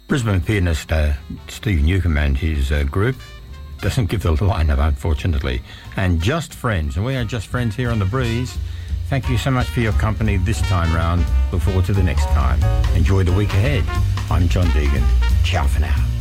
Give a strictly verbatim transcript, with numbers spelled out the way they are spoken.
Brisbane pianist uh, Steve Newcomb and his uh, group doesn't give the lineup, unfortunately. And Just Friends, and we are Just Friends here on The Breeze. Thank you so much for your company this time round. Look forward to the next time. Enjoy the week ahead. I'm John Deegan. Ciao for now.